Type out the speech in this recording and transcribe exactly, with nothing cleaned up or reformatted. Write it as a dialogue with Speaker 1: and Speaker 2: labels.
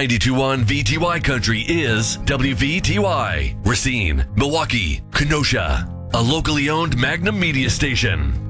Speaker 1: ninety-two point one V T Y Country is W V T Y, Racine, Milwaukee, Kenosha, a locally owned Magnum media station.